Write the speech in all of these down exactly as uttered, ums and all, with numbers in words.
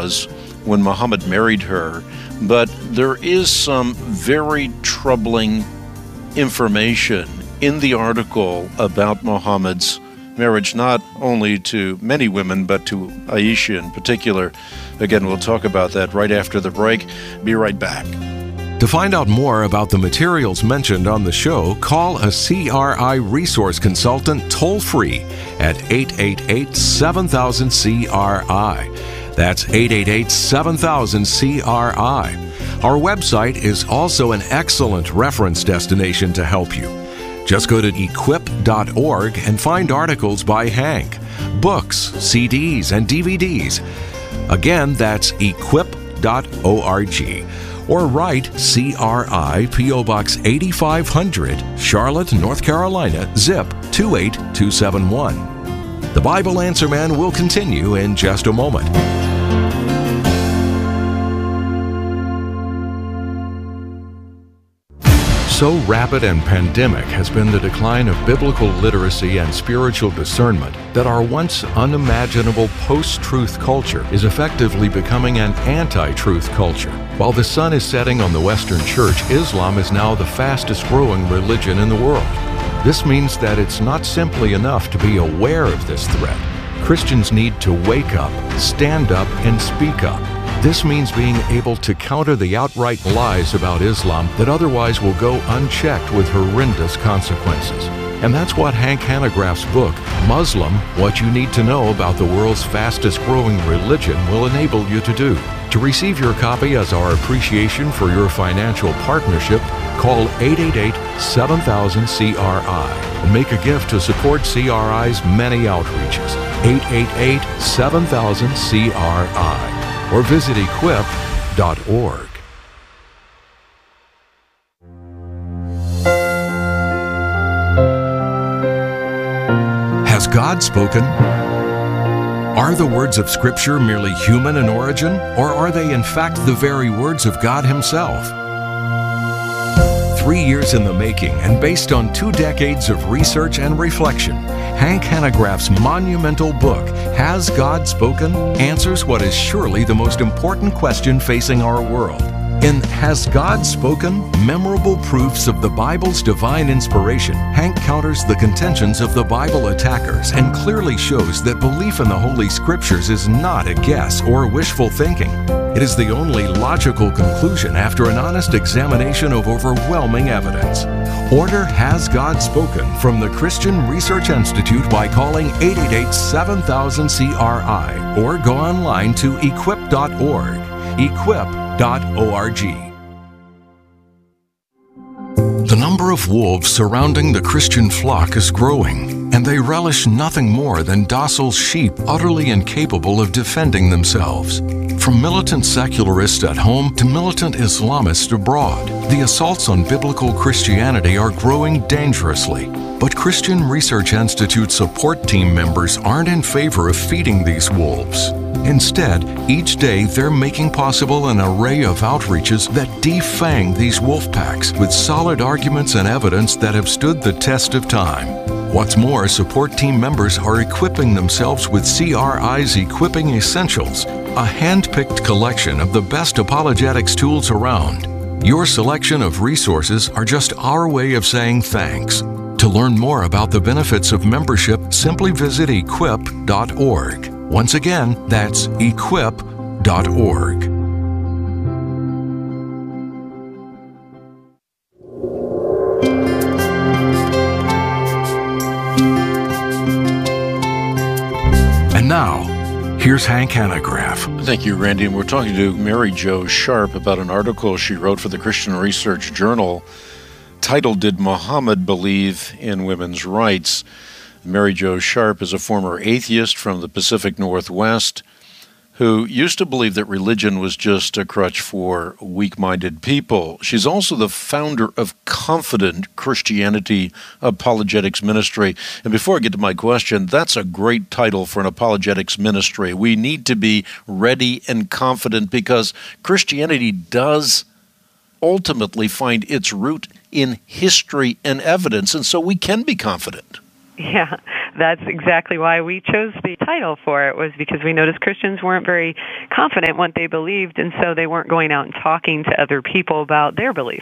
was when Muhammad married her, but there is some very troubling information in the article about Muhammad's marriage, not only to many women, but to Aisha in particular. Again, we'll talk about that right after the break. Be right back. To find out more about the materials mentioned on the show, call a C R I resource consultant toll-free at eight eight eight, seven thousand, C R I. That's eight eight eight, seven thousand, C R I. Our website is also an excellent reference destination to help you. Just go to equip dot org and find articles by Hank, books, C Ds, and D V Ds. Again, that's equip dot org. Or write C R I, P O Box eighty-five hundred, Charlotte, North Carolina, zip two eight two seven one. The Bible Answer Man will continue in just a moment. So rapid and pandemic has been the decline of biblical literacy and spiritual discernment that our once unimaginable post-truth culture is effectively becoming an anti-truth culture. While the sun is setting on the Western Church, Islam is now the fastest growing religion in the world. This means that it's not simply enough to be aware of this threat. Christians need to wake up, stand up, and speak up. This means being able to counter the outright lies about Islam that otherwise will go unchecked with horrendous consequences. And that's what Hank Hanegraaff's book, Muslim, What You Need to Know About the World's Fastest Growing Religion, will enable you to do. To receive your copy as our appreciation for your financial partnership, call eight eight eight, seven thousand, C R I and make a gift to support C R I's many outreaches. eight eight eight, seven thousand, C R I. Or visit equip dot org. Has God spoken? Are the words of Scripture merely human in origin, or are they in fact the very words of God Himself? Three years in the making and based on two decades of research and reflection, Hank Hanegraaff's monumental book, Has God Spoken?, answers what is surely the most important question facing our world. In Has God Spoken? Memorable Proofs of the Bible's Divine Inspiration, Hank counters the contentions of the Bible attackers and clearly shows that belief in the Holy Scriptures is not a guess or wishful thinking. It is the only logical conclusion after an honest examination of overwhelming evidence. Order Has God Spoken from the Christian Research Institute by calling eight eight eight, seven thousand, C R I or go online to equip dot org. equip dot org. The number of wolves surrounding the Christian flock is growing, and they relish nothing more than docile sheep utterly incapable of defending themselves. From militant secularists at home to militant Islamists abroad, the assaults on biblical Christianity are growing dangerously. But Christian Research Institute support team members aren't in favor of feeding these wolves. Instead, each day they're making possible an array of outreaches that defang these wolf packs with solid arguments and evidence that have stood the test of time. What's more, support team members are equipping themselves with C R I's Equipping Essentials, a hand-picked collection of the best apologetics tools around. Your selection of resources are just our way of saying thanks. To learn more about the benefits of membership, simply visit equip dot org. Once again, that's equip dot org. And now, here's Hank Hanegraaff. Thank you, Randy. And we're talking to Mary Jo Sharp about an article she wrote for the Christian Research Journal titled, Did Muhammad Believe in Women's Rights? Mary Jo Sharp is a former atheist from the Pacific Northwest who used to believe that religion was just a crutch for weak-minded people. She's also the founder of Confident Christianity Apologetics Ministry. And before I get to my question, that's a great title for an apologetics ministry. We need to be ready and confident because Christianity does ultimately find its root in history and evidence, and so we can be confident. Yeah, That's exactly why we chose the title for it, was because we noticed Christians weren't very confident in what they believed, and so they weren't going out and talking to other people about their beliefs.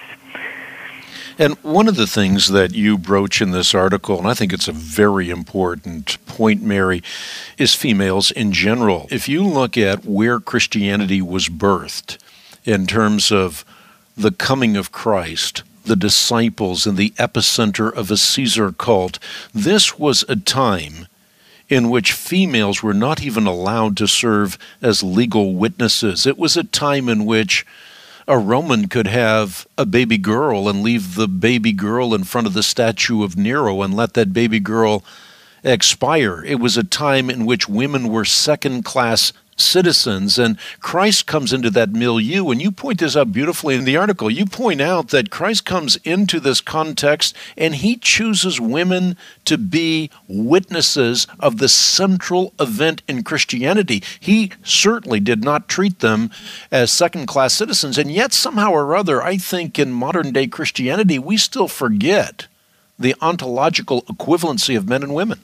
And one of the things that you broach in this article, and I think it's a very important point, Mary, is females in general. If you look at where Christianity was birthed in terms of the coming of Christ, the disciples, and the epicenter of a Caesar cult, this was a time in which females were not even allowed to serve as legal witnesses. It was a time in which a Roman could have a baby girl and leave the baby girl in front of the statue of Nero and let that baby girl expire. It was a time in which women were second-class citizens, and Christ comes into that milieu, and you point this out beautifully in the article. You point out that Christ comes into this context, and he chooses women to be witnesses of the central event in Christianity. He certainly did not treat them as second-class citizens, and yet somehow or other, I think in modern-day Christianity, we still forget the ontological equivalency of men and women.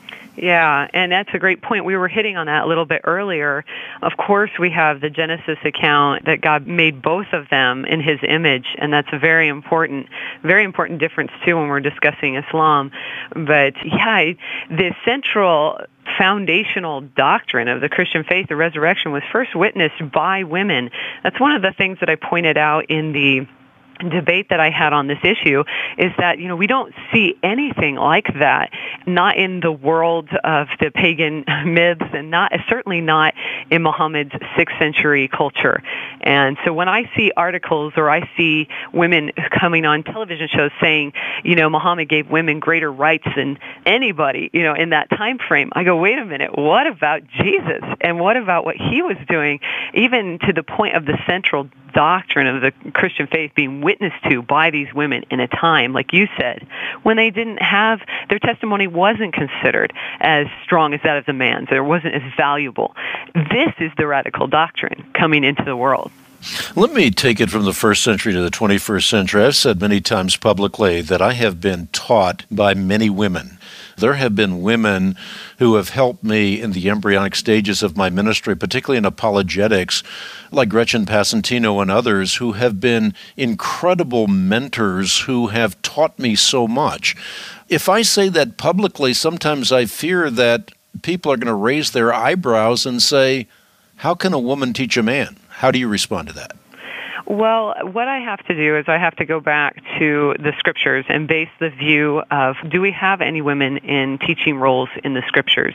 Yeah, and that's a great point. We were hitting on that a little bit earlier. Of course, we have the Genesis account that God made both of them in his image, and that's a very important, very important difference, too, when we're discussing Islam. But, yeah, the central foundational doctrine of the Christian faith, the resurrection, was first witnessed by women. That's one of the things that I pointed out in the debate that I had on this issue, is that, you know, we don't see anything like that, not in the world of the pagan myths, and not certainly not in Muhammad's sixth century culture. And so when I see articles or I see women coming on television shows saying, you know, Muhammad gave women greater rights than anybody, you know, in that time frame, I go, wait a minute, what about Jesus? And what about what he was doing, even to the point of the central doctrine of the Christian faith being witnessed to by these women in a time, like you said, when they didn't have, their testimony wasn't considered as strong as that of the man's, or wasn't as valuable. This is the radical doctrine coming into the world. Let me take it from the first century to the twenty-first century. I've said many times publicly that I have been taught by many women. There have been women who have helped me in the embryonic stages of my ministry, particularly in apologetics, like Gretchen Passantino and others, who have been incredible mentors who have taught me so much. If I say that publicly, sometimes I fear that people are going to raise their eyebrows and say, how can a woman teach a man? How do you respond to that? Well, what I have to do is I have to go back to the scriptures and base the view of, do we have any women in teaching roles in the scriptures?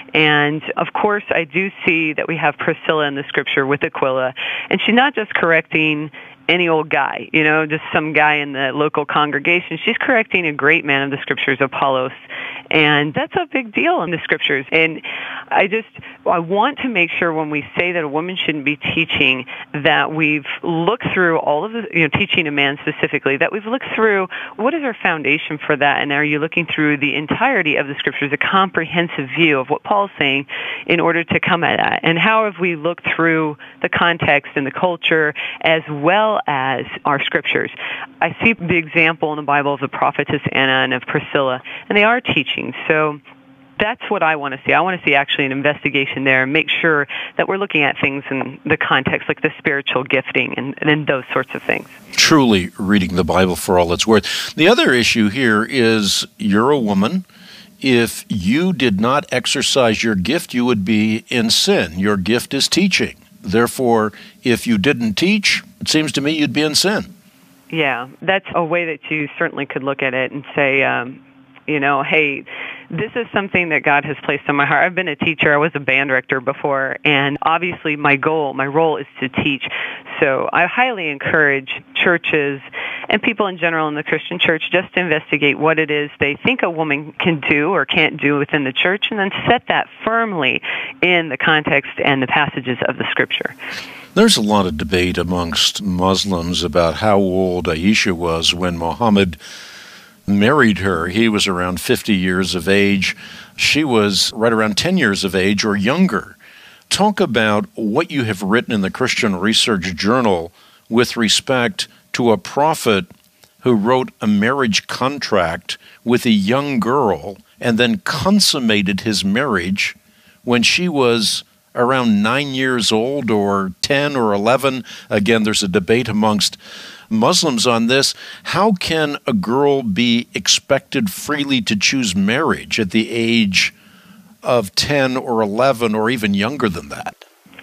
And of course, I do see that we have Priscilla in the scripture with Aquila, and she's not just correcting any old guy, you know, just some guy in the local congregation. She's correcting a great man of the scriptures, Apollos, and that's a big deal in the scriptures. And I just, I want to make sure when we say that a woman shouldn't be teaching, that we've looked through all of the, you know, teaching a man specifically, that we've looked through what is our foundation for that, and are you looking through the entirety of the scriptures, a comprehensive view of what Paul's saying in order to come at that, and how have we looked through the context and the culture as well as our scriptures. I see the example in the Bible of the prophetess Anna and of Priscilla, and they are teaching. So that's what I want to see. I want to see actually an investigation there and make sure that we're looking at things in the context, like the spiritual gifting and, and those sorts of things. Truly reading the Bible for all it's worth. The other issue here is you're a woman. If you did not exercise your gift, you would be in sin. Your gift is teaching. Therefore, if you didn't teach, it seems to me you'd be in sin. Yeah, that's a way that you certainly could look at it and say, um, you know, hey, this is something that God has placed on my heart. I've been a teacher. I was a band director before, and obviously my goal, my role is to teach. So I highly encourage churches and people in general in the Christian church just to investigate what it is they think a woman can do or can't do within the church, and then set that firmly in the context and the passages of the Scripture. There's a lot of debate amongst Muslims about how old Aisha was when Muhammad married her. He was around fifty years of age. She was right around ten years of age or younger. Talk about what you have written in the Christian Research Journal with respect to a prophet who wrote a marriage contract with a young girl and then consummated his marriage when she was around nine years old or ten or eleven. Again, there's a debate amongst Muslims on this. How can a girl be expected freely to choose marriage at the age of ten or eleven or even younger than that?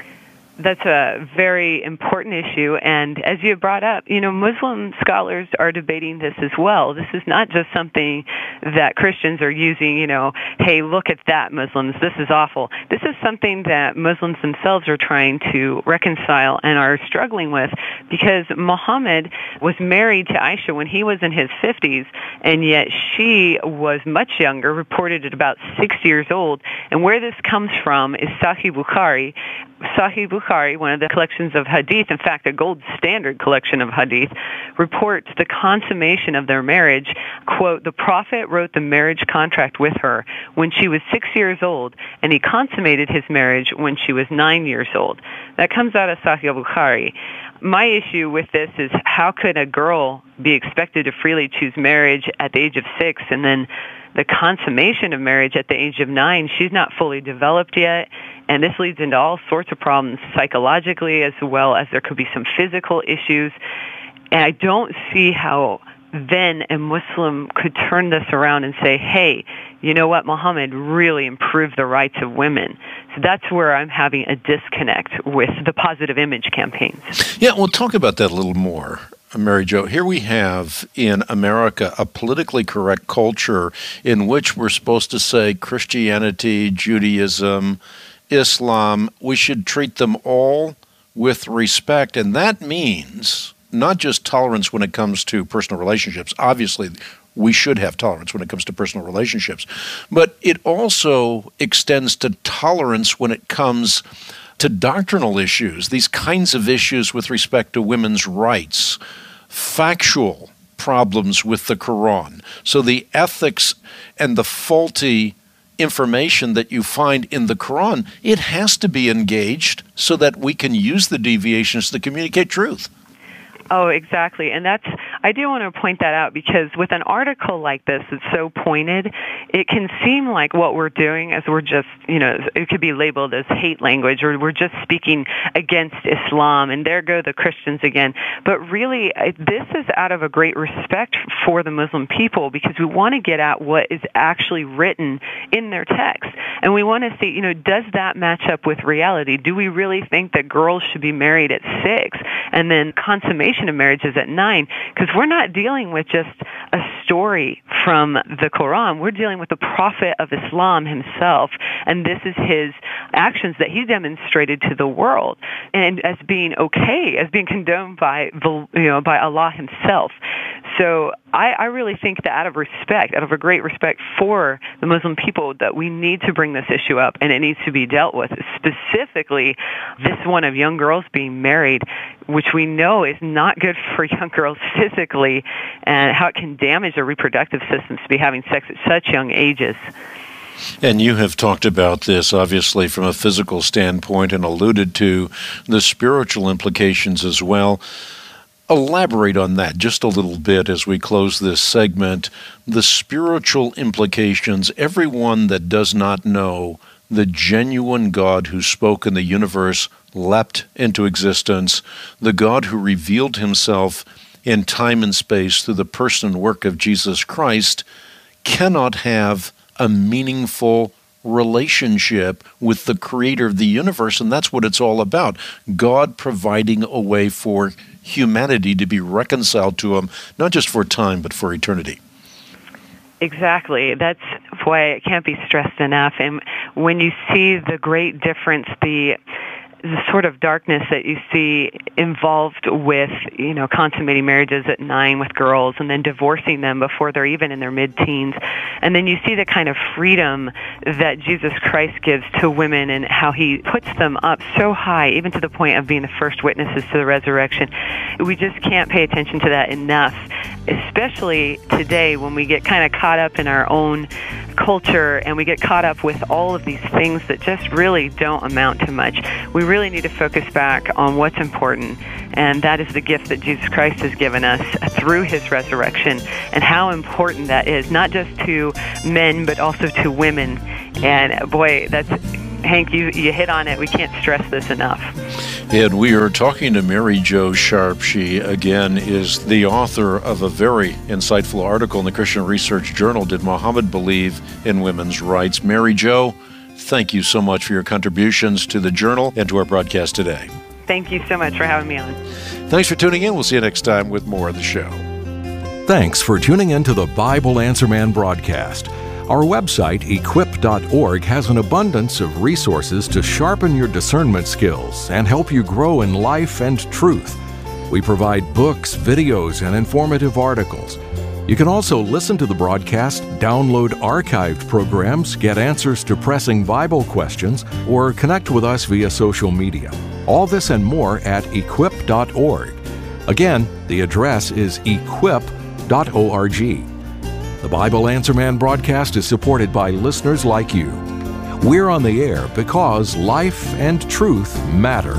That's a very important issue, and as you brought up, you know, Muslim scholars are debating this as well. This is not just something that Christians are using, you know, hey, look at that, Muslims, this is awful. This is something that Muslims themselves are trying to reconcile and are struggling with, because Muhammad was married to Aisha when he was in his fifties, and yet she was much younger, reported at about six years old. And where this comes from is Sahih Bukhari. Sahih Bukhari, one of the collections of hadith, in fact, a gold standard collection of hadith, reports the consummation of their marriage. Quote, the Prophet wrote the marriage contract with her when she was six years old, and he consummated his marriage when she was nine years old. That comes out of Sahih Bukhari. My issue with this is, how could a girl be expected to freely choose marriage at the age of six, and then the consummation of marriage at the age of nine? She's not fully developed yet, and this leads into all sorts of problems psychologically, as well as there could be some physical issues. And I don't see how then a Muslim could turn this around and say, hey, you know what, Muhammad really improved the rights of women. So that's where I'm having a disconnect with the positive image campaigns. Yeah, we'll talk about that a little more. Mary Jo, here we have in America a politically correct culture in which we're supposed to say Christianity, Judaism, Islam, we should treat them all with respect. And that means not just tolerance when it comes to personal relationships. Obviously, we should have tolerance when it comes to personal relationships. But it also extends to tolerance when it comes to doctrinal issues, these kinds of issues with respect to women's rights, factual problems with the Quran. So the ethics and the faulty information that you find in the Quran, it has to be engaged so that we can use the deviations to communicate truth. Oh, exactly. And that's, I do want to point that out, because with an article like this that's so pointed, it can seem like what we're doing is we're just, you know, it could be labeled as hate language, or we're just speaking against Islam, and there go the Christians again. But really, this is out of a great respect for the Muslim people, because we want to get at what is actually written in their text. And we want to see, you know, does that match up with reality? Do we really think that girls should be married at six and then consummation of marriage is at nine? Because we're not dealing with just a story from the Quran. We're dealing with the Prophet of Islam himself, and this is his actions that he demonstrated to the world, and as being okay, as being condoned by the, you know, by Allah himself. So I, I really think that out of respect, out of a great respect for the Muslim people, that we need to bring this issue up, and it needs to be dealt with. Specifically, this one of young girls being married, which we know is not good for young girls physically, and how it can damage their reproductive systems to be having sex at such young ages. And you have talked about this, obviously, from a physical standpoint and alluded to the spiritual implications as well. Elaborate on that just a little bit as we close this segment. The spiritual implications, everyone that does not know the genuine God who spoke in the universe leapt into existence, the God who revealed himself in time and space through the person and work of Jesus Christ, cannot have a meaningful relationship with the creator of the universe, and that's what it's all about. God providing a way for humanity to be reconciled to him, not just for time, but for eternity. Exactly. That's why it can't be stressed enough. And when you see the great difference, the the sort of darkness that you see involved with, you know, consummating marriages at nine with girls and then divorcing them before they're even in their mid-teens. And then you see the kind of freedom that Jesus Christ gives to women and how he puts them up so high, even to the point of being the first witnesses to the resurrection. We just can't pay attention to that enough. especially today when we get kind of caught up in our own culture and we get caught up with all of these things that just really don't amount to much. We really need to focus back on what's important, and that is the gift that Jesus Christ has given us through his resurrection, and how important that is, not just to men, but also to women. And boy, that's, Hank, you, you hit on it. We can't stress this enough. And we are talking to Mary Jo Sharp. She, again, is the author of a very insightful article in the Christian Research Journal, Did Muhammad Believe in Women's Rights? Mary Jo, thank you so much for your contributions to the journal and to our broadcast today. Thank you so much for having me on. Thanks for tuning in. We'll see you next time with more of the show. Thanks for tuning in to the Bible Answer Man broadcast. Our website, equip dot org, has an abundance of resources to sharpen your discernment skills and help you grow in life and truth. We provide books, videos, and informative articles. You can also listen to the broadcast, download archived programs, get answers to pressing Bible questions, or connect with us via social media. All this and more at equip dot org. Again, the address is equip dot org. The Bible Answer Man broadcast is supported by listeners like you. We're on the air because life and truth matter.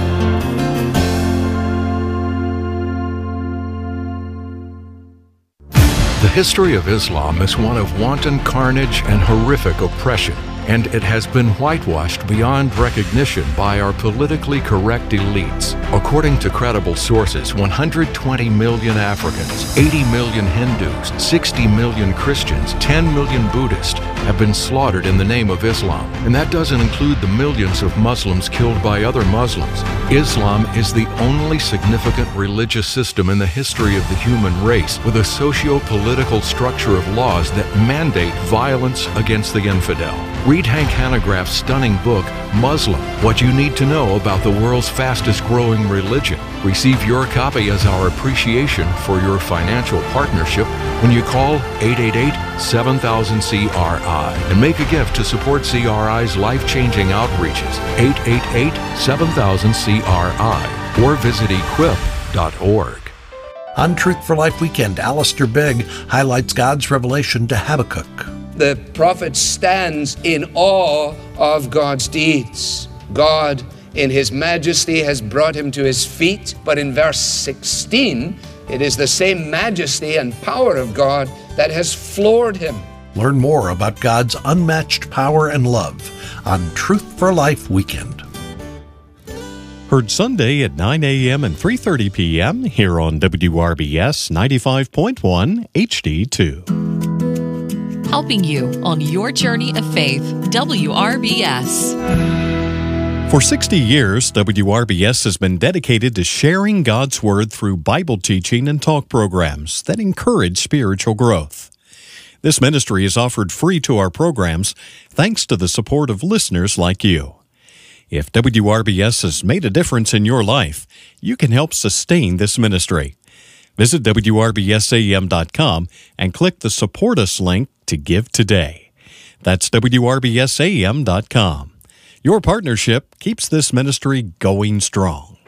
The history of Islam is one of wanton carnage and horrific oppression, and it has been whitewashed beyond recognition by our politically correct elites. According to credible sources, one hundred twenty million Africans, eighty million Hindus, sixty million Christians, ten million Buddhists have been slaughtered in the name of Islam. And that doesn't include the millions of Muslims killed by other Muslims. Islam is the only significant religious system in the history of the human race with a socio-political structure of laws that mandate violence against the infidel. Read Hank Hanegraaff's stunning book, Muslim, What You Need to Know About the World's Fastest Growing Religion. Receive your copy as our appreciation for your financial partnership when you call eight eight eight, seven thousand, C R I and make a gift to support C R I's life-changing outreaches, eight eight eight, seven thousand, C R I, or visit equip dot org. On Truth for Life Weekend, Alistair Begg highlights God's revelation to Habakkuk. The prophet stands in awe of God's deeds. God, in his majesty, has brought him to his feet. But in verse sixteen, it is the same majesty and power of God that has floored him. Learn more about God's unmatched power and love on Truth for Life Weekend. Heard Sunday at nine a.m. and three thirty p.m. here on W R B S ninety-five point one H D two. Helping you on your journey of faith, W R B S. For sixty years, W R B S has been dedicated to sharing God's Word through Bible teaching and talk programs that encourage spiritual growth. This ministry is offered free to our programs thanks to the support of listeners like you. If W R B S has made a difference in your life, you can help sustain this ministry. Visit W R B S A M dot com and click the Support Us link to give today. That's W R B S A M dot com. Your partnership keeps this ministry going strong.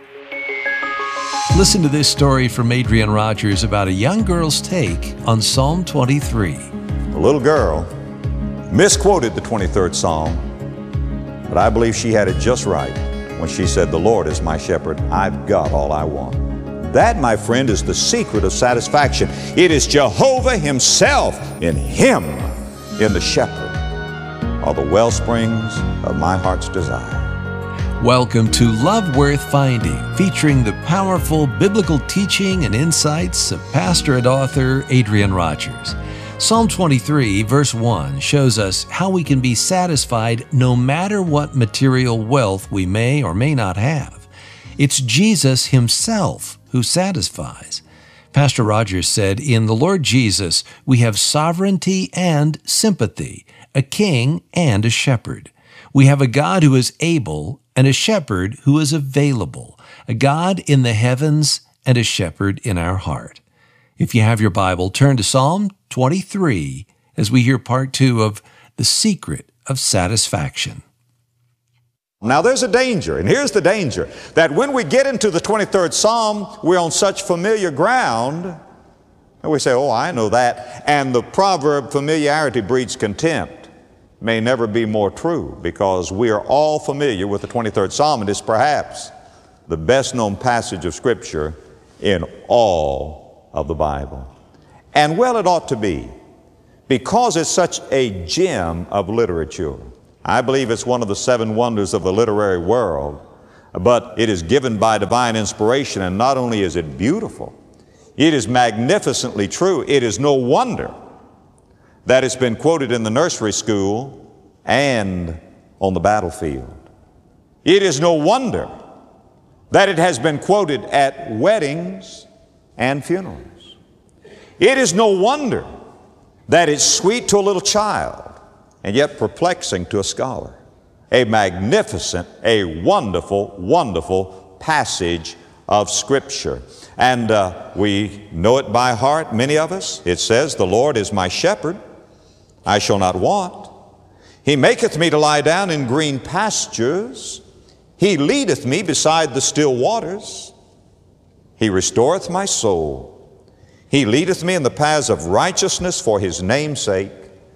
Listen to this story from Adrian Rogers about a young girl's take on Psalm twenty-three. A little girl misquoted the twenty-third Psalm, but I believe she had it just right when she said, "The Lord is my shepherd, I've got all I want." That, my friend, is the secret of satisfaction. It is Jehovah himself. In him, in the shepherd, are the well springs of my heart's desire. Welcome to Love Worth Finding, featuring the powerful biblical teaching and insights of pastor and author Adrian Rogers. Psalm twenty-three, verse one, shows us how we can be satisfied no matter what material wealth we may or may not have. It's Jesus himself who satisfies. Pastor Rogers said, "In the Lord Jesus, we have sovereignty and sympathy, a king and a shepherd. We have a God who is able and a shepherd who is available, a God in the heavens and a shepherd in our heart." If you have your Bible, turn to Psalm twenty-three as we hear part two of The Secret of Satisfaction. Now there's a danger, and here's the danger, that when we get into the twenty-third Psalm, we're on such familiar ground And we say, oh, I know that. And the proverb, familiarity breeds contempt, may never be more true, because we are all familiar with the twenty-third Psalm, and it's perhaps the best known passage of Scripture in all of the Bible. And well, it ought to be, because it's such a gem of literature. I believe it's one of the seven wonders of the literary world, but it is given by divine inspiration, and not only is it beautiful, it is magnificently true. It is no wonder that it's been quoted in the nursery school and on the battlefield. It is no wonder that it has been quoted at weddings and funerals. It is no wonder that it's sweet to a little child and yet perplexing to a scholar. A magnificent, a wonderful, wonderful passage of Scripture. And uh, we know it by heart, many of us. It says, the Lord is my shepherd, I shall not want. He maketh me to lie down in green pastures. He leadeth me beside the still waters. He restoreth my soul. He leadeth me in the paths of righteousness for His name's sake.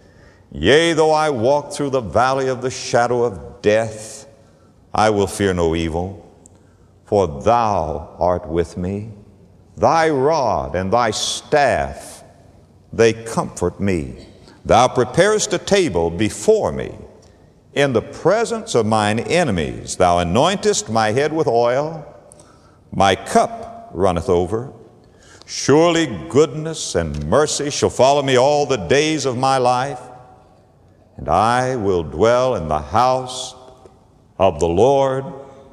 Yea, though I walk through the valley of the shadow of death, I will fear no evil, for Thou art with me. Thy rod and Thy staff, they comfort me. Thou preparest a table before me in the presence of mine enemies. Thou anointest my head with oil. My cup runneth over. Surely goodness and mercy shall follow me all the days of my life, and I will dwell in the house of the Lord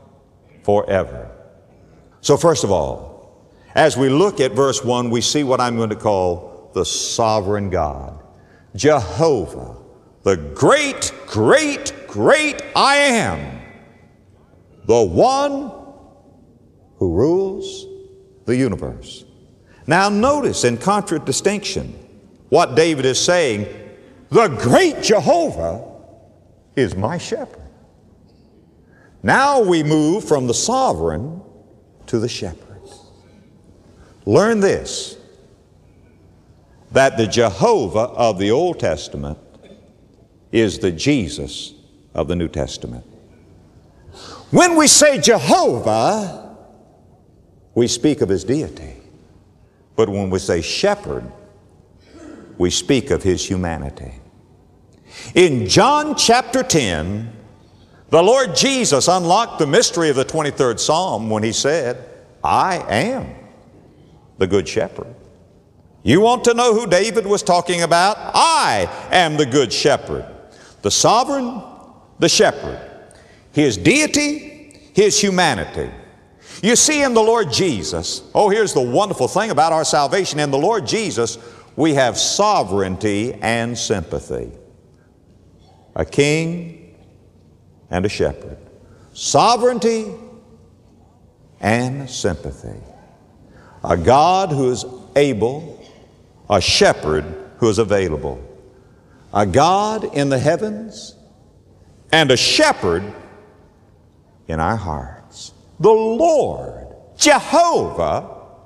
forever. So first of all, as we look at verse one, we see what I'm going to call the sovereign God. Jehovah, the great, great, great I am, the one who rules the universe. Now notice, in contradistinction, what David is saying, the great Jehovah is my shepherd. Now we move from the sovereign to the shepherd. Learn this, that the Jehovah of the Old Testament is the Jesus of the New Testament. When we say Jehovah, we speak of His deity. But when we say shepherd, we speak of His humanity. In John chapter ten, the Lord Jesus unlocked the mystery of the twenty-third Psalm when He said, I am the good shepherd. You want to know who David was talking about? I am the good shepherd. The sovereign, the shepherd. His deity, His humanity. You see, in the Lord Jesus, oh, here's the wonderful thing about our salvation. In the Lord Jesus, we have sovereignty and sympathy. A king and a shepherd. Sovereignty and sympathy. A God who is able, a shepherd who is available. A God in the heavens and a shepherd in our hearts. The Lord, Jehovah,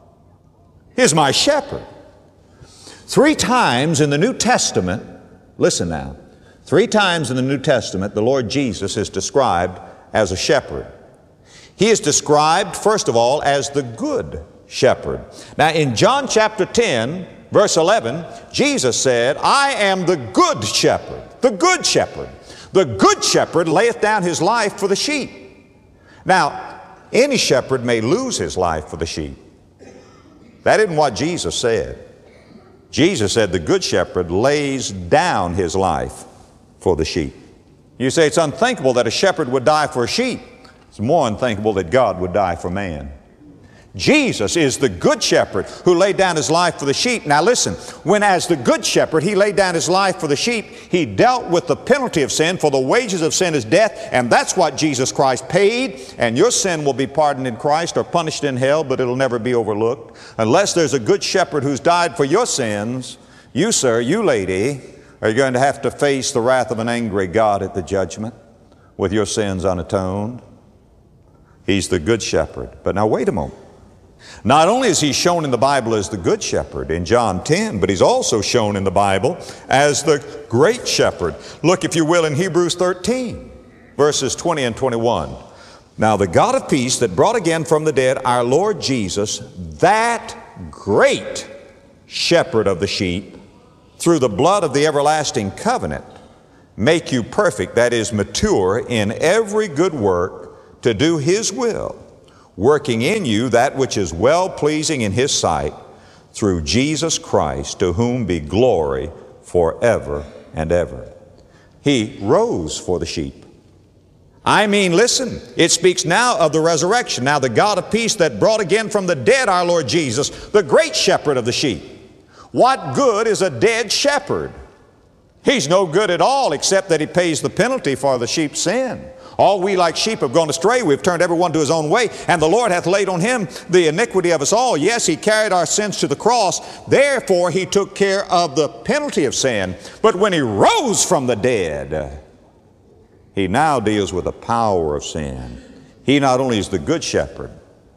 is my shepherd. Three times in the New Testament, listen now, three times in the New Testament, the Lord Jesus is described as a shepherd. He is described, first of all, as the good shepherd. Now, in John chapter ten, verse eleven, Jesus said, I am the good shepherd, the good shepherd. The good shepherd layeth down his life for the sheep. Now, any shepherd may lose his life for the sheep. That isn't what Jesus said. Jesus said the good shepherd lays down his life for the sheep. You say it's unthinkable that a shepherd would die for a sheep. It's more unthinkable that God would die for man. Jesus is the good shepherd who laid down His life for the sheep. Now listen, when as the good shepherd He laid down His life for the sheep, He dealt with the penalty of sin, for the wages of sin is death, and that's what Jesus Christ paid, and your sin will be pardoned in Christ or punished in hell, but it'll never be overlooked. Unless there's a good shepherd who's died for your sins, you sir, you lady, are going to have to face the wrath of an angry God at the judgment with your sins unatoned. He's the good shepherd. But now wait a moment. Not only is he shown in the Bible as the Good Shepherd in John ten, but he's also shown in the Bible as the Great Shepherd. Look, if you will, in Hebrews thirteen, verses twenty and twenty-one. Now the God of peace that brought again from the dead our Lord Jesus, that great shepherd of the sheep, through the blood of the everlasting covenant, make you perfect, that is, mature in every good work to do his will, working in you that which is well-pleasing in his sight, through Jesus Christ, to whom be glory forever and ever. He rose for the sheep. I mean, listen, it speaks now of the resurrection. Now the God of peace that brought again from the dead our Lord Jesus, the great shepherd of the sheep. What good is a dead shepherd? He's no good at all, except that he pays the penalty for the sheep's sin. All we like sheep have gone astray. We've turned everyone to his own way, and the Lord hath laid on him the iniquity of us all. Yes, he carried our sins to the cross. Therefore, he took care of the penalty of sin. But when he rose from the dead, he now deals with the power of sin. He not only is the good shepherd,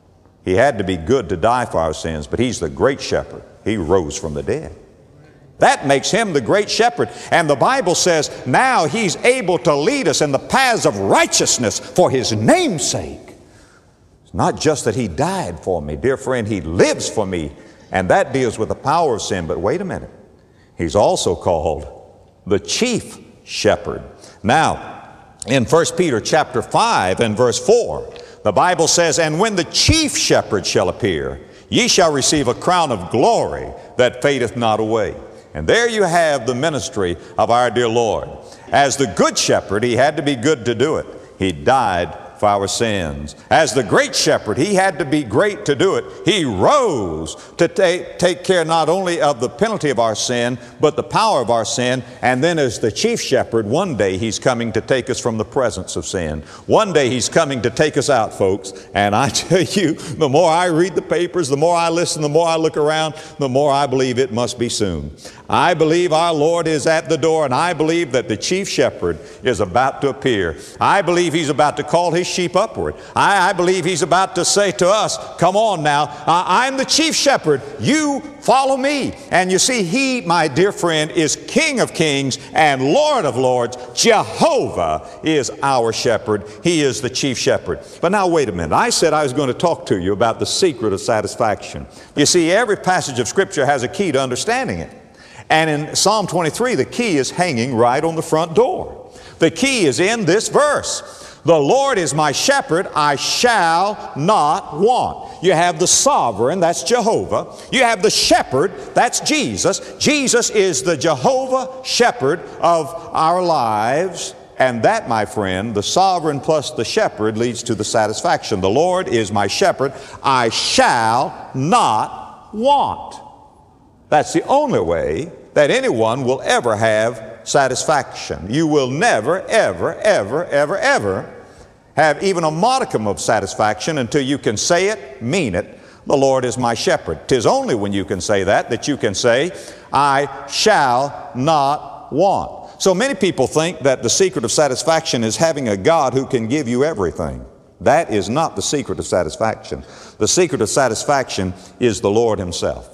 he had to be good to die for our sins, but he's the great shepherd. He rose from the dead. That makes him the great shepherd. And the Bible says now he's able to lead us in the paths of righteousness for his name's sake. It's not just that he died for me. Dear friend, he lives for me. And that deals with the power of sin. But wait a minute. He's also called the chief shepherd. Now, in First Peter chapter five and verse four, the Bible says, and when the chief shepherd shall appear, ye shall receive a crown of glory that fadeth not away. And there you have the ministry of our dear Lord. As the good shepherd, he had to be good to do it. He died for our sins. As the great shepherd, he had to be great to do it. He rose to take, take care not only of the penalty of our sin, but the power of our sin. And then as the chief shepherd, one day he's coming to take us from the presence of sin. One day he's coming to take us out, folks. And I tell you, the more I read the papers, the more I listen, the more I look around, the more I believe it must be soon. I believe our Lord is at the door, and I believe that the chief shepherd is about to appear. I believe he's about to call his sheep upward. I, I believe he's about to say to us, come on now, uh, I'm the chief shepherd, you follow me. And you see, he, my dear friend, is King of kings and Lord of lords. Jehovah is our shepherd. He is the chief shepherd. But now wait a minute. I said I was going to talk to you about the secret of satisfaction. You see, every passage of Scripture has a key to understanding it. And in Psalm twenty-three, the key is hanging right on the front door. The key is in this verse. The Lord is my shepherd, I shall not want. You have the sovereign, that's Jehovah. You have the shepherd, that's Jesus. Jesus is the Jehovah shepherd of our lives. And that, my friend, the sovereign plus the shepherd leads to the satisfaction. The Lord is my shepherd, I shall not want. That's the only way that anyone will ever have satisfaction. You will never, ever, ever, ever, ever have even a modicum of satisfaction until you can say it, mean it, the Lord is my shepherd. 'Tis only when you can say that that you can say, I shall not want. So many people think that the secret of satisfaction is having a God who can give you everything. That is not the secret of satisfaction. The secret of satisfaction is the Lord himself.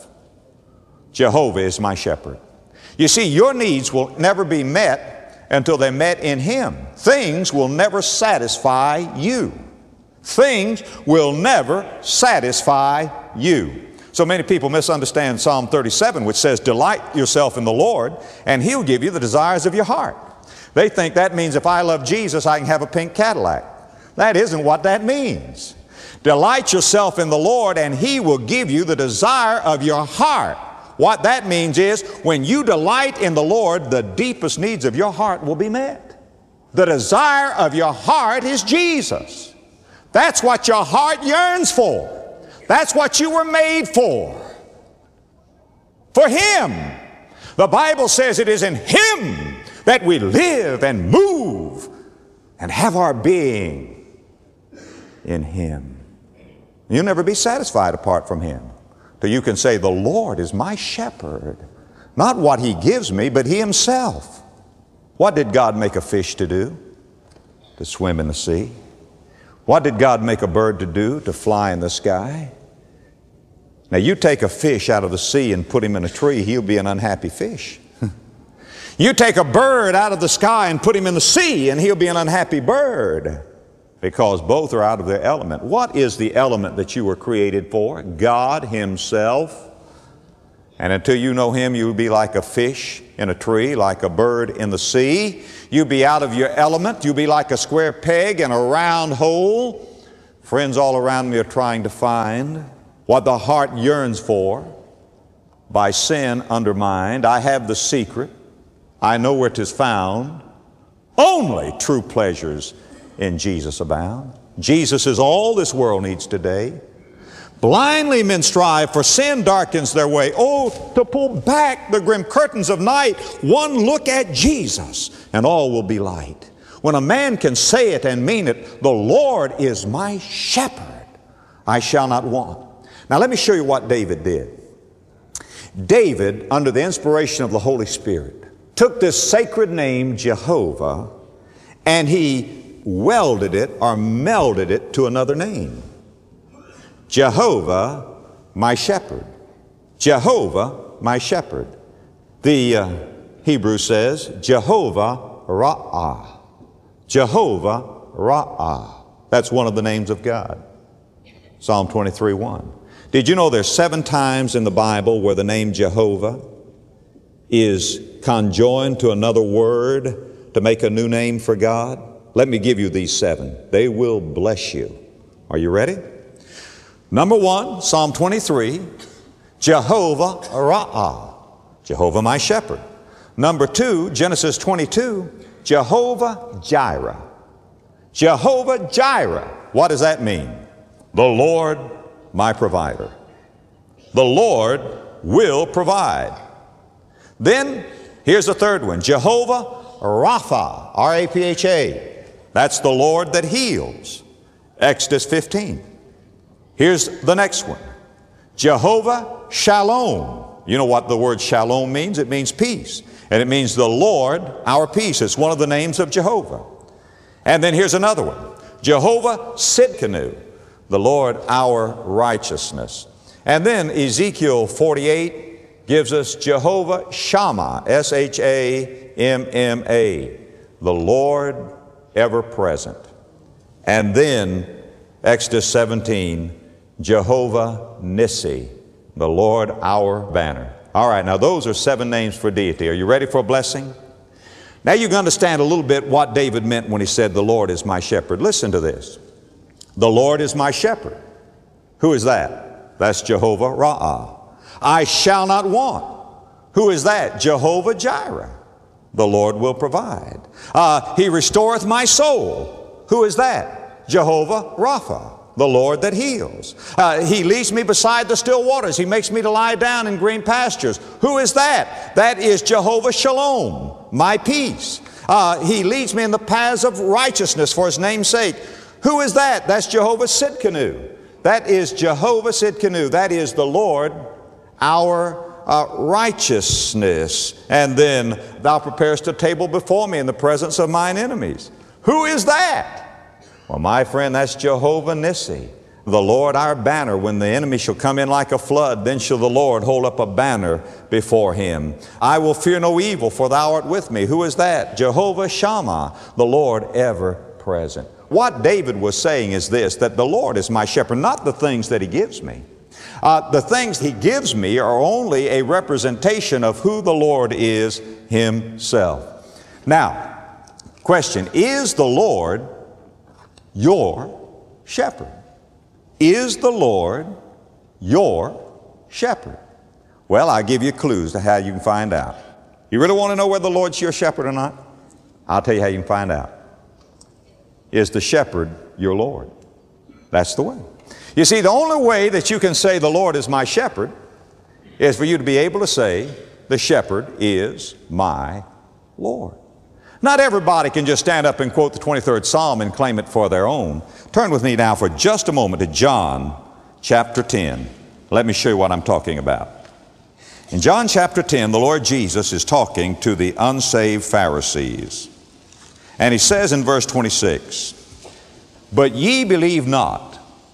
Jehovah is my shepherd. You see, your needs will never be met until they're met in him. Things will never satisfy you. Things will never satisfy you. So many people misunderstand Psalm thirty-seven, which says, delight yourself in the Lord, and he'll give you the desires of your heart. They think that means if I love Jesus, I can have a pink Cadillac. That isn't what that means. Delight yourself in the Lord, and he will give you the desire of your heart. What that means is when you delight in the Lord, the deepest needs of your heart will be met. The desire of your heart is Jesus. That's what your heart yearns for. That's what you were made for. For him. The Bible says it is in him that we live and move and have our being, in him. You'll never be satisfied apart from him. So you can say, the Lord is my shepherd. Not what he gives me, but he himself. What did God make a fish to do? To swim in the sea. What did God make a bird to do? To fly in the sky. Now you take a fish out of the sea and put him in a tree, he'll be an unhappy fish. You take a bird out of the sky and put him in the sea, and he'll be an unhappy bird, because both are out of their element. What is the element that you were created for? God Himself. And until you know Him, you'll be like a fish in a tree, like a bird in the sea. You'll be out of your element. You'll be like a square peg in a round hole. Friends all around me are trying to find what the heart yearns for, by sin undermined. I have the secret. I know where 'tis found. Only true pleasures in Jesus abound. Jesus is all this world needs today. Blindly men strive, for sin darkens their way. Oh, to pull back the grim curtains of night, one look at Jesus, and all will be light. When a man can say it and mean it, the Lord is my shepherd, I shall not want. Now let me show you what David did. David, under the inspiration of the Holy Spirit, took this sacred name Jehovah, and he welded it or melded it to another name. Jehovah, my shepherd. Jehovah, my shepherd. The uh, Hebrew says Jehovah Ra'ah. Jehovah Ra'ah. That's one of the names of God. Psalm twenty-three one. Did you know there's seven times in the Bible where the name Jehovah is conjoined to another word to make a new name for God? Let me give you these seven. They will bless you. Are you ready? Number one, Psalm twenty-three, Jehovah Ra'ah, Jehovah my shepherd. Number two, Genesis twenty-two, Jehovah Jireh. Jehovah Jireh. What does that mean? The Lord my provider. The Lord will provide. Then, here's the third one, Jehovah Rapha, R A P H A. That's the Lord that heals. Exodus fifteen. Here's the next one, Jehovah Shalom. You know what the word shalom means? It means peace. And it means the Lord, our peace. It's one of the names of Jehovah. And then here's another one, Jehovah Sidkenu, the Lord our righteousness. And then Ezekiel forty-eight gives us Jehovah Shammah, S H A M M A, the Lord ever present. And then Exodus seventeen, Jehovah Nissi, the Lord our banner. All right, now those are seven names for deity. Are you ready for a blessing? Now you can understand a little bit what David meant when he said, the Lord is my shepherd. Listen to this. The Lord is my shepherd. Who is that? That's Jehovah Ra'ah. I shall not want. Who is that? Jehovah Jireh. The Lord will provide. Uh, he restoreth my soul. Who is that? Jehovah Rapha, the Lord that heals. Uh, he leads me beside the still waters. He makes me to lie down in green pastures. Who is that? That is Jehovah Shalom, my peace. Uh, he leads me in the paths of righteousness for His name's sake. Who is that? That's Jehovah Sidkenu. That is Jehovah Sidkenu. That is the Lord, our uh, righteousness. And then, thou preparest a table before me in the presence of mine enemies. Who is that? Well, my friend, that's Jehovah Nissi, the Lord our banner. When the enemy shall come in like a flood, then shall the Lord hold up a banner before him. I will fear no evil, for thou art with me. Who is that? Jehovah Shammah, the Lord ever present. What David was saying is this, that the Lord is my shepherd, not the things that He gives me. Uh, the things He gives me are only a representation of who the Lord is Himself. Now, question, is the Lord your shepherd? Is the Lord your shepherd? Well, I'll give you clues to how you can find out. You really want to know whether the Lord's your shepherd or not? I'll tell you how you can find out. Is the shepherd your Lord? That's the way. You see, the only way that you can say the Lord is my shepherd is for you to be able to say the shepherd is my Lord. Not everybody can just stand up and quote the twenty-third Psalm and claim it for their own. Turn with me now for just a moment to John chapter ten. Let me show you what I'm talking about. In John chapter ten, the Lord Jesus is talking to the unsaved Pharisees. And He says in verse twenty-six, but ye believe not,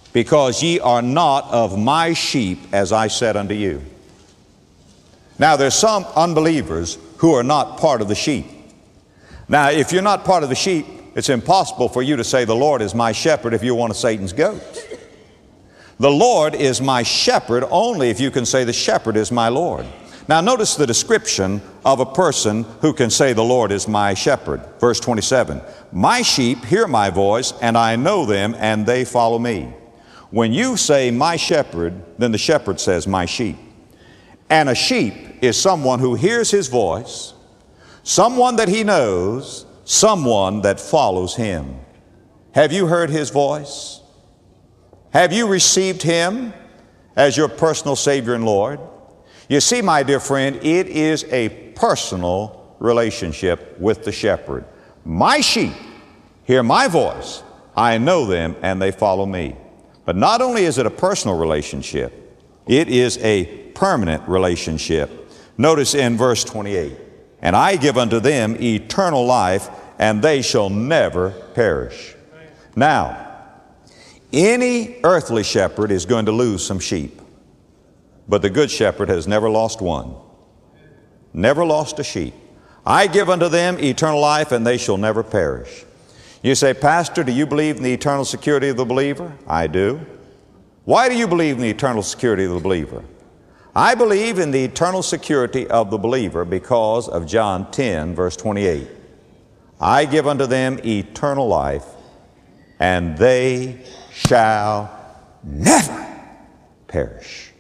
because ye are not of my sheep, as I said unto you. Now, there's some unbelievers who are not part of the sheep. Now, if you're not part of the sheep, it's impossible for you to say, the Lord is my shepherd, if you're one of Satan's goats. The Lord is my shepherd only if you can say the shepherd is my Lord. Now, notice the description of a person who can say the Lord is my shepherd. Verse twenty-seven, my sheep hear my voice, and I know them, and they follow me. When you say my shepherd, then the shepherd says my sheep. And a sheep is someone who hears his voice, someone that he knows, someone that follows him. Have you heard his voice? Have you received him as your personal Savior and Lord? You see, my dear friend, it is a personal relationship with the shepherd. My sheep hear my voice, I know them, and they follow me. But not only is it a personal relationship, it is a permanent relationship. Notice in verse twenty-eight, and I give unto them eternal life, and they shall never perish. Now, any earthly shepherd is going to lose some sheep, but the good shepherd has never lost one. Never lost a sheep. I give unto them eternal life, and they shall never perish. You say, Pastor, do you believe in the eternal security of the believer? I do. Why do you believe in the eternal security of the believer? I believe in the eternal security of the believer because of John ten, verse twenty-eight. I give unto them eternal life, and they shall never perish.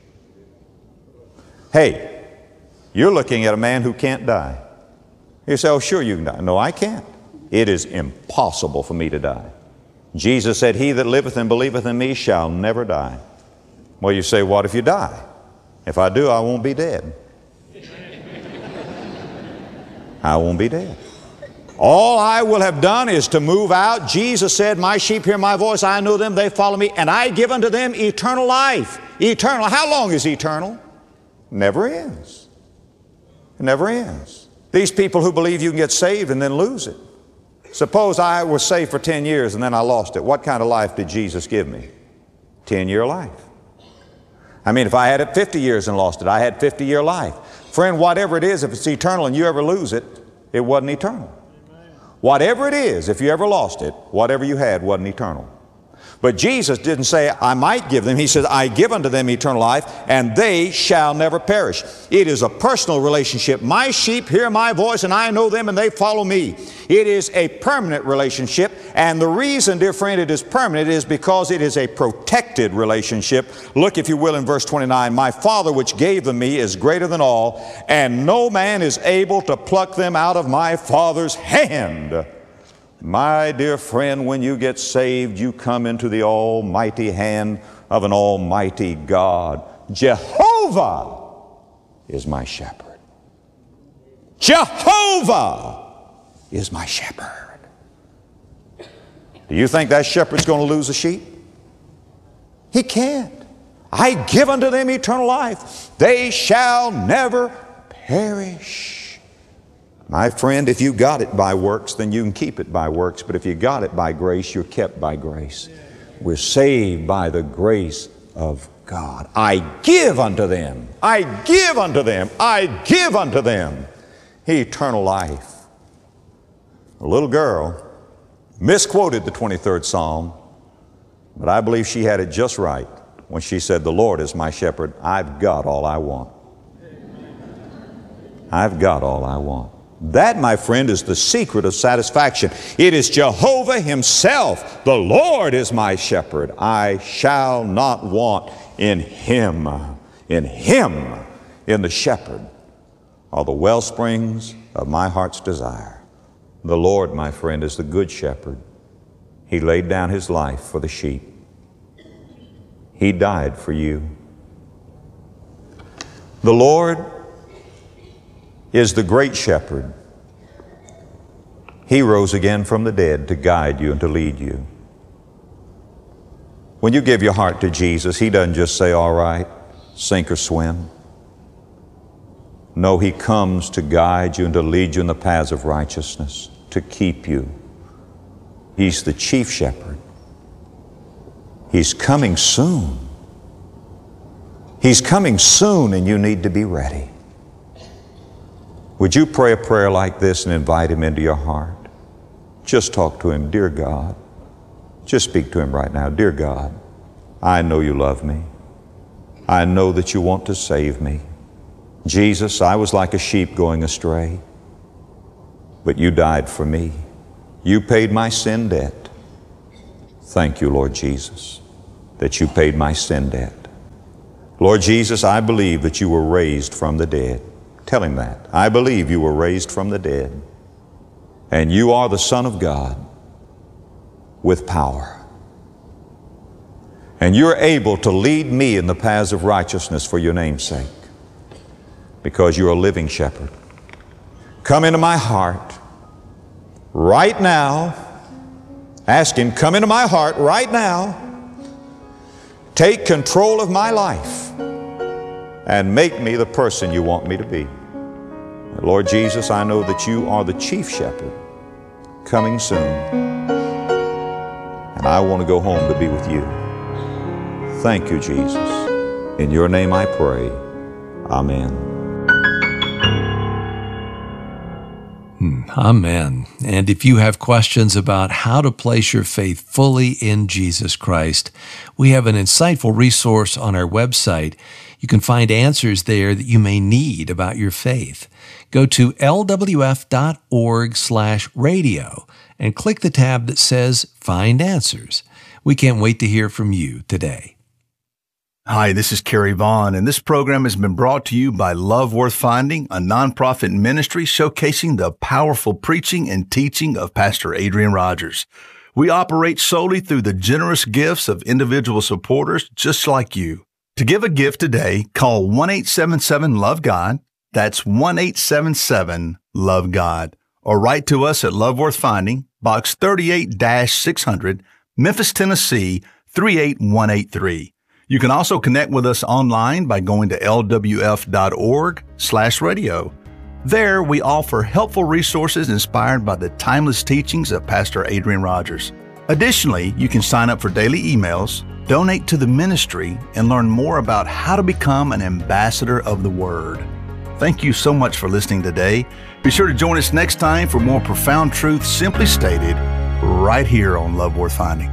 Hey, you're looking at a man who can't die. You say, oh, sure you can die. No, I can't. It is impossible for me to die. Jesus said, he that liveth and believeth in me shall never die. Well, you say, what if you die? If I do, I won't be dead. I won't be dead. All I will have done is to move out. Jesus said, my sheep hear my voice, I know them, they follow me, and I give unto them eternal life. Eternal. How long is eternal? Never ends. It never ends. These people who believe you can get saved and then lose it. Suppose I was saved for ten years and then I lost it. What kind of life did Jesus give me? ten-year life. I mean, if I had it fifty years and lost it, I had fifty-year life. Friend, whatever it is, if it's eternal and you ever lose it, it wasn't eternal. Whatever it is, if you ever lost it, whatever you had wasn't eternal. But Jesus didn't say, I might give them. He said, I give unto them eternal life, and they shall never perish. It is a personal relationship. My sheep hear my voice, and I know them, and they follow me. It is a permanent relationship, and the reason, dear friend, it is permanent is because it is a protected relationship. Look, if you will, in verse twenty-nine, my Father which gave them me is greater than all, and no man is able to pluck them out of my Father's hand. My dear friend, when you get saved, you come into the almighty hand of an almighty God. Jehovah is my shepherd. Jehovah is my shepherd. Do you think that shepherd's going to lose a sheep? He can't. I give unto them eternal life. They shall never perish. My friend, if you got it by works, then you can keep it by works. But if you got it by grace, you're kept by grace. We're saved by the grace of God. I give unto them, I give unto them, I give unto them eternal life. A little girl misquoted the twenty-third Psalm, but I believe she had it just right when she said, the Lord is my shepherd. I've got all I want. I've got all I want. That, my friend, is the secret of satisfaction. It is Jehovah himself. The Lord is my shepherd. I shall not want. In him, in him, in the shepherd, are the well springs of my heart's desire. The Lord, my friend, is the good shepherd. He laid down his life for the sheep. He died for you. The Lord is the great shepherd. He rose again from the dead to guide you and to lead you. When you give your heart to Jesus, he doesn't just say, all right, sink or swim. No, he comes to guide you and to lead you in the paths of righteousness, to keep you. He's the chief shepherd. He's coming soon. He's coming soon, and you need to be ready. Would you pray a prayer like this and invite Him into your heart? Just talk to Him. Dear God, just speak to Him right now. Dear God, I know you love me. I know that you want to save me. Jesus, I was like a sheep going astray, but you died for me. You paid my sin debt. Thank you, Lord Jesus, that you paid my sin debt. Lord Jesus, I believe that you were raised from the dead. Tell Him that. I believe you were raised from the dead, and you are the Son of God with power. And you're able to lead me in the paths of righteousness for your name's sake, because you're a living shepherd. Come into my heart right now. Ask Him, come into my heart right now. Take control of my life and make me the person you want me to be. Lord Jesus, I know that you are the chief shepherd coming soon, and I want to go home to be with you. Thank you, Jesus. In your name I pray. Amen. Hmm, amen. And if you have questions about how to place your faith fully in Jesus Christ, we have an insightful resource on our website. You can find answers there that you may need about your faith. Go to L W F dot org slash radio and click the tab that says Find Answers. We can't wait to hear from you today. Hi, this is Kerry Vaughn, and this program has been brought to you by Love Worth Finding, a nonprofit ministry showcasing the powerful preaching and teaching of Pastor Adrian Rogers. We operate solely through the generous gifts of individual supporters just like you. To give a gift today, call one eight seven seven love God. That's one eight seven seven love God. Or write to us at Love Worth Finding, Box thirty-eight six hundred, Memphis, Tennessee, three eight one eight three. You can also connect with us online by going to L W F dot org slash radio. There, we offer helpful resources inspired by the timeless teachings of Pastor Adrian Rogers. Additionally, you can sign up for daily emails, donate to the ministry, and learn more about how to become an ambassador of the Word. Thank you so much for listening today. Be sure to join us next time for more profound truth simply stated right here on Love Worth Finding.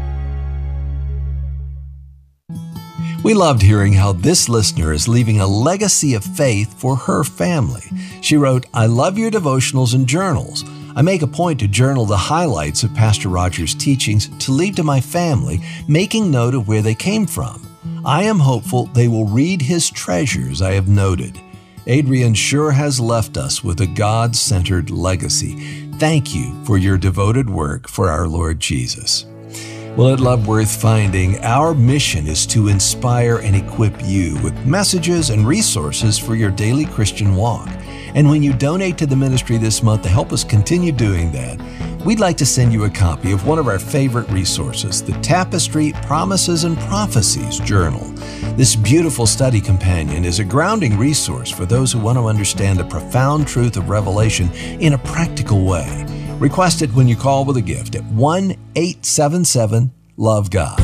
We loved hearing how this listener is leaving a legacy of faith for her family. She wrote, I love your devotionals and journals. I make a point to journal the highlights of Pastor Rogers' teachings to leave to my family, making note of where they came from. I am hopeful they will read his treasures I have noted. Adrian sure has left us with a God-centered legacy. Thank you for your devoted work for our Lord Jesus. Well, at Love Worth Finding, our mission is to inspire and equip you with messages and resources for your daily Christian walk. And when you donate to the ministry this month to help us continue doing that, we'd like to send you a copy of one of our favorite resources, the Tapestry Promises and Prophecies Journal. This beautiful study companion is a grounding resource for those who want to understand the profound truth of Revelation in a practical way. Request it when you call with a gift at one eight seven seven love God.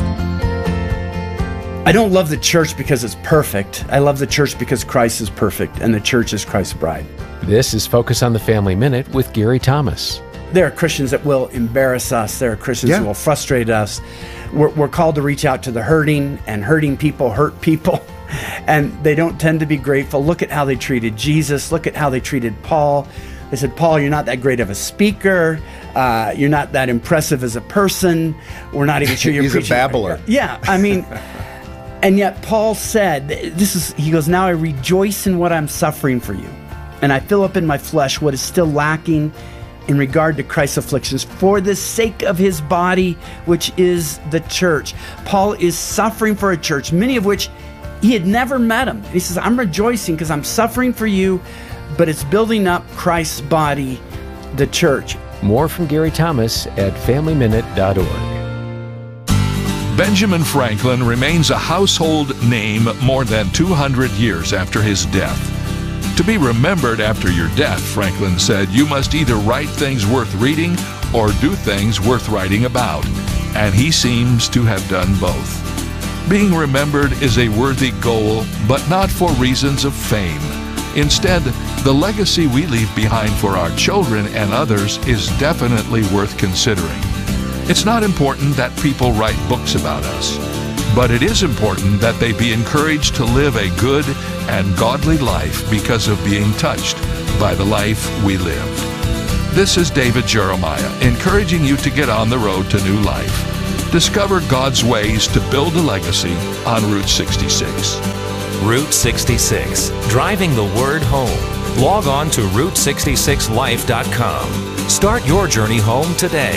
I don't love the church because it's perfect. I love the church because Christ is perfect and the church is Christ's bride. This is Focus on the Family Minute with Gary Thomas. There are Christians that will embarrass us. There are Christians Yeah. that will frustrate us. We're, we're called to reach out to the hurting, and hurting people hurt people. And they don't tend to be grateful. Look at how they treated Jesus. Look at how they treated Paul. They said, Paul, you're not that great of a speaker. Uh, you're not that impressive as a person. We're not even sure you're He's preaching. a babbler. Yeah, I mean, and yet Paul said, this is, he goes, now I rejoice in what I'm suffering for you. And I fill up in my flesh what is still lacking in regard to Christ's afflictions for the sake of his body, which is the church. Paul is suffering for a church, many of which he had never met him. He says, I'm rejoicing because I'm suffering for you, but it's building up Christ's body, the church. More from Gary Thomas at family minute dot org. Benjamin Franklin remains a household name more than two hundred years after his death. To be remembered after your death, Franklin said, you must either write things worth reading or do things worth writing about. And he seems to have done both. Being remembered is a worthy goal, but not for reasons of fame. Instead, the legacy we leave behind for our children and others is definitely worth considering. It's not important that people write books about us, but it is important that they be encouraged to live a good and godly life because of being touched by the life we lived. This is David Jeremiah, encouraging you to get on the road to new life. Discover God's ways to build a legacy on Route sixty-six. Route sixty-six, driving the word home. Log on to route sixty-six life dot com. Start your journey home today.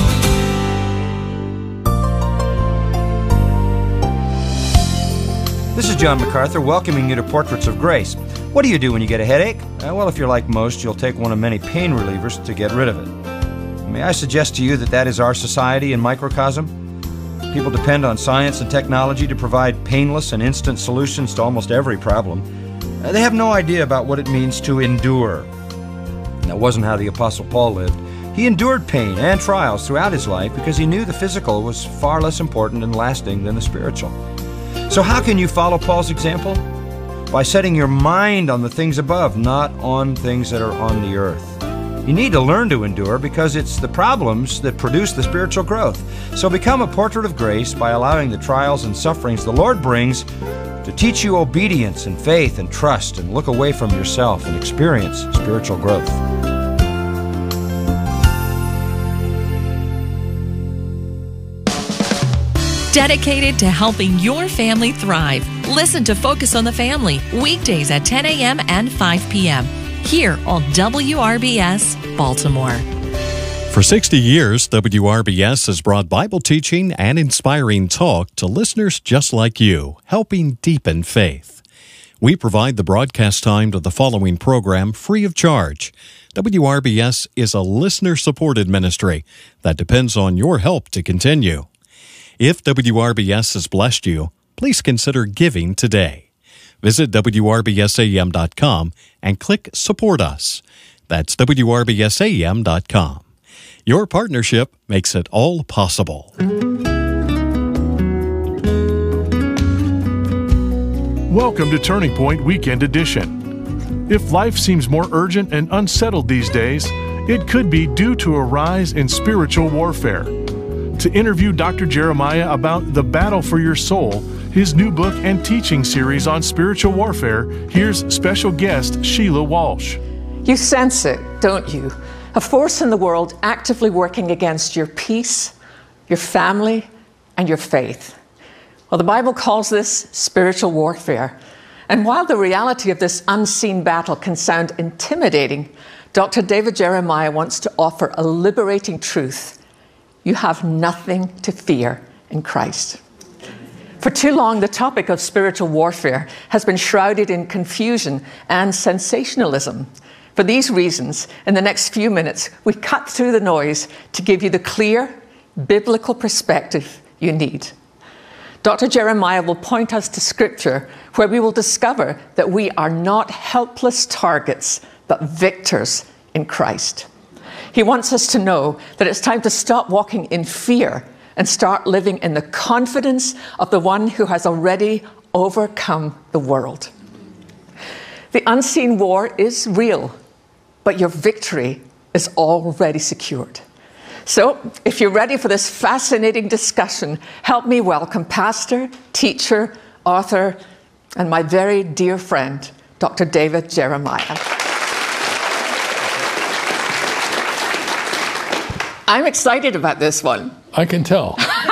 This is John MacArthur welcoming you to Portraits of Grace. What do you do when you get a headache? Uh, well, if you're like most, you'll take one of many pain relievers to get rid of it. May I suggest to you that that is our society in microcosm? People depend on science and technology to provide painless and instant solutions to almost every problem. Uh, they have no idea about what it means to endure. That wasn't how the Apostle Paul lived. He endured pain and trials throughout his life because he knew the physical was far less important and lasting than the spiritual. So how can you follow Paul's example? By setting your mind on the things above, not on things that are on the earth. You need to learn to endure because it's the problems that produce the spiritual growth. So become a portrait of grace by allowing the trials and sufferings the Lord brings to teach you obedience and faith and trust, and look away from yourself and experience spiritual growth. Dedicated to helping your family thrive. Listen to Focus on the Family, weekdays at ten a.m. and five p.m. here on W R B S Baltimore. For sixty years, W R B S has brought Bible teaching and inspiring talk to listeners just like you, helping deepen faith. We provide the broadcast time to the following program free of charge. W R B S is a listener-supported ministry that depends on your help to continue. If W R B S has blessed you, please consider giving today. Visit W R B S A M dot com and click Support Us. That's W R B S A M dot com. Your partnership makes it all possible. Welcome to Turning Point Weekend Edition. If life seems more urgent and unsettled these days, it could be due to a rise in spiritual warfare. To interview Doctor Jeremiah about The Battle for Your Soul, his new book and teaching series on spiritual warfare, here's special guest Sheila Walsh. You sense it, don't you? A force in the world actively working against your peace, your family, and your faith. Well, the Bible calls this spiritual warfare. And while the reality of this unseen battle can sound intimidating, Doctor David Jeremiah wants to offer a liberating truth. You have nothing to fear in Christ. For too long, the topic of spiritual warfare has been shrouded in confusion and sensationalism. For these reasons, in the next few minutes, we cut through the noise to give you the clear, biblical perspective you need. Doctor Jeremiah will point us to Scripture, where we will discover that we are not helpless targets, but victors in Christ. He wants us to know that it's time to stop walking in fear and start living in the confidence of the one who has already overcome the world. The unseen war is real, but your victory is already secured. So, if you're ready for this fascinating discussion, help me welcome pastor, teacher, author, and my very dear friend, Doctor David Jeremiah. I'm excited about this one. I can tell.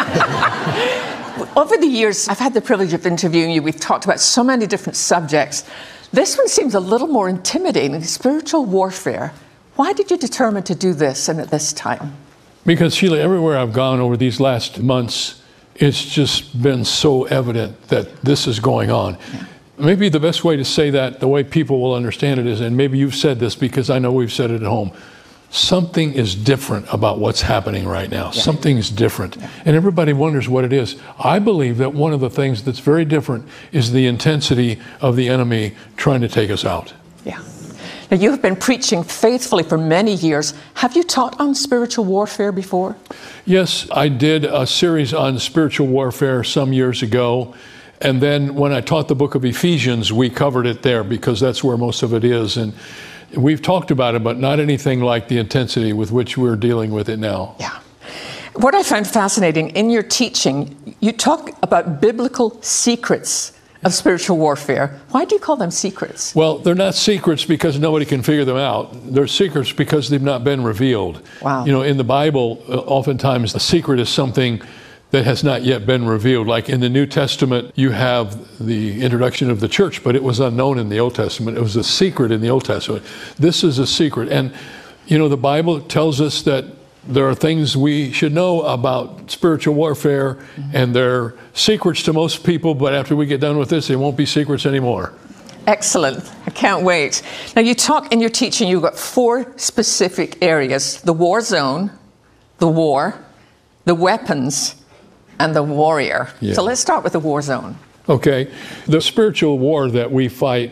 Over the years, I've had the privilege of interviewing you. We've talked about so many different subjects. This one seems a little more intimidating, spiritual warfare. Why did you determine to do this and at this time? Because, Sheila, everywhere I've gone over these last months, it's just been so evident that this is going on. Yeah. Maybe the best way to say that, the way people will understand it is, and maybe you've said this because I know we've said it at home, something is different about what's happening right now. Yeah. Something's different. Yeah. And everybody wonders what it is. I believe that one of the things that's very different is the intensity of the enemy trying to take us out. Yeah. Now, you have been preaching faithfully for many years. Have you taught on spiritual warfare before? Yes, I did a series on spiritual warfare some years ago. And then when I taught the book of Ephesians, we covered it there because that's where most of it is. And we've talked about it, but not anything like the intensity with which we're dealing with it now. Yeah. What I found fascinating in your teaching, you talk about biblical secrets of spiritual warfare. Why do you call them secrets? Well, they're not secrets because nobody can figure them out. They're secrets because they've not been revealed. Wow. You know, in the Bible, oftentimes a secret is something that has not yet been revealed. Like in the New Testament, you have the introduction of the church, but it was unknown in the Old Testament. It was a secret in the Old Testament. This is a secret. And, you know, the Bible tells us that there are things we should know about spiritual warfare, mm-hmm. and they're secrets to most people, but after we get done with this, they won't be secrets anymore. Excellent. I can't wait. Now, you talk in your teaching, you've got four specific areas: the war zone, the war, the weapons, and the warrior. Yeah. So let's start with the war zone. Okay. The spiritual war that we fight,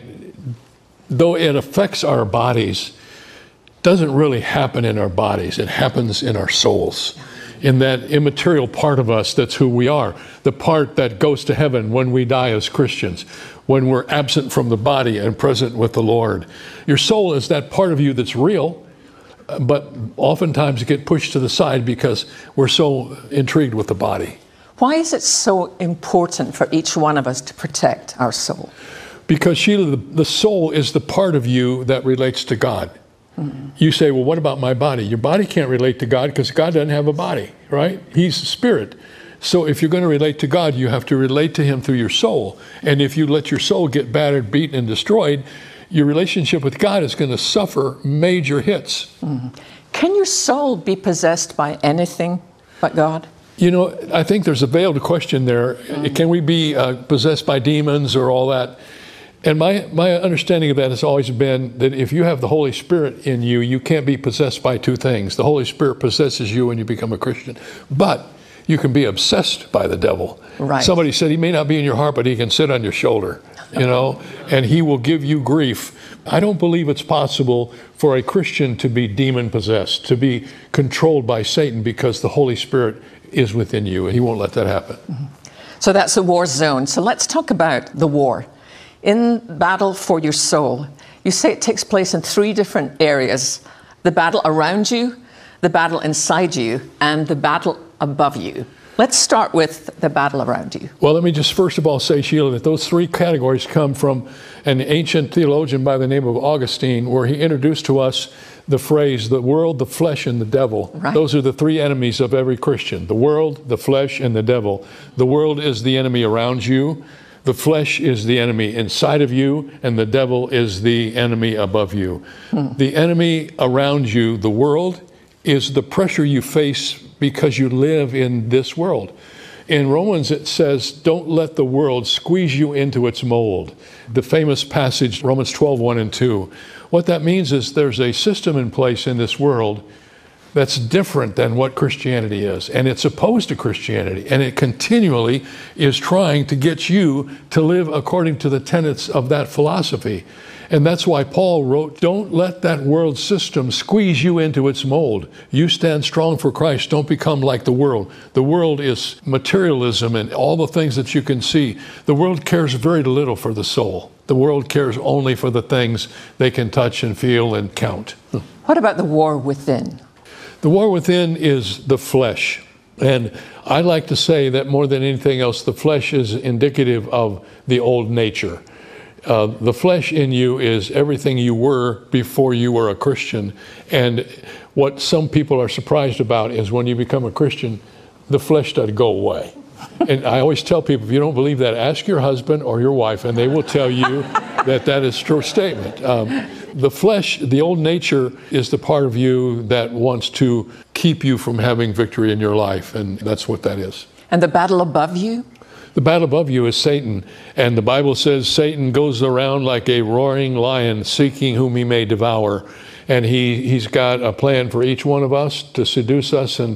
though it affects our bodies, doesn't really happen in our bodies. It happens in our souls, in that immaterial part of us that's who we are, the part that goes to heaven when we die as Christians, when we're absent from the body and present with the Lord. Your soul is that part of you that's real, but oftentimes get pushed to the side because we're so intrigued with the body. Why is it so important for each one of us to protect our soul? Because, Sheila, the, the soul is the part of you that relates to God. Mm-hmm. You say, well, what about my body? Your body can't relate to God because God doesn't have a body, right? He's a spirit. So if you're going to relate to God, you have to relate to him through your soul. And if you let your soul get battered, beaten, and destroyed, your relationship with God is going to suffer major hits. Mm-hmm. Can your soul be possessed by anything but God? You know, I think there's a veiled question there. Mm-hmm. Can we be uh, possessed by demons or all that? And my, my understanding of that has always been that if you have the Holy Spirit in you, you can't be possessed by two things. The Holy Spirit possesses you when you become a Christian, but you can be obsessed by the devil. Right. Somebody said he may not be in your heart, but he can sit on your shoulder, you know, and he will give you grief. I don't believe it's possible for a Christian to be demon possessed, to be controlled by Satan, because the Holy Spirit is within you, and he won't let that happen. Mm-hmm. So that's the war zone. So let's talk about the war. In battle for your soul, you say it takes place in three different areas: the battle around you, the battle inside you, and the battle above you. Let's start with the battle around you. Well, let me just first of all say, Sheila, that those three categories come from an ancient theologian by the name of Augustine, where he introduced to us the phrase, the world, the flesh, and the devil. Right. Those are the three enemies of every Christian: the world, the flesh, and the devil. The world is the enemy around you. The flesh is the enemy inside of you, and the devil is the enemy above you. Hmm. The enemy around you, the world, is the pressure you face because you live in this world. In Romans, it says, don't let the world squeeze you into its mold. The famous passage, Romans twelve, one and two. What that means is there's a system in place in this world that's different than what Christianity is, and it's opposed to Christianity, and it continually is trying to get you to live according to the tenets of that philosophy. And that's why Paul wrote, don't let that world system squeeze you into its mold. You stand strong for Christ. Don't become like the world. The world is materialism and all the things that you can see. The world cares very little for the soul. The world cares only for the things they can touch and feel and count. What about the war within? The war within is the flesh. And I like to say that more than anything else, the flesh is indicative of the old nature. Uh, the flesh in you is everything you were before you were a Christian. And what some people are surprised about is when you become a Christian, the flesh doesn't go away. And I always tell people, if you don't believe that, ask your husband or your wife, and they will tell you that that is a true statement. Um, the flesh, the old nature, is the part of you that wants to keep you from having victory in your life, and that's what that is. And the battle above you? The battle above you is Satan, and the Bible says Satan goes around like a roaring lion seeking whom he may devour. And he, he's got a plan for each one of us to seduce us and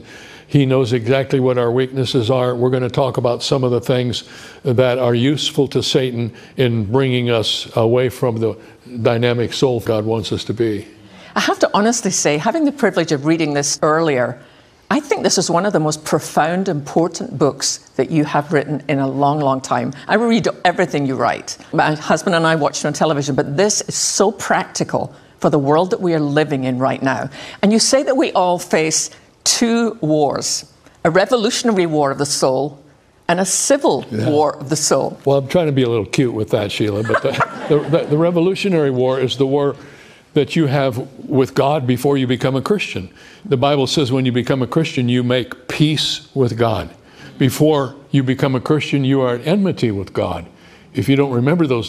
He knows exactly what our weaknesses are. We're going to talk about some of the things that are useful to Satan in bringing us away from the dynamic soul God wants us to be. I have to honestly say, having the privilege of reading this earlier, I think this is one of the most profound, important books that you have written in a long, long time. I read everything you write. My husband and I watch it on television, but this is so practical for the world that we are living in right now. And you say that we all face two wars, a revolutionary war of the soul and a civil yeah. war of the soul. Well, I'm trying to be a little cute with that, Sheila, but the, the, the, the revolutionary war is the war that you have with God before you become a Christian. The Bible says when you become a Christian, you make peace with God. Before you become a Christian, you are at enmity with God. If you don't remember those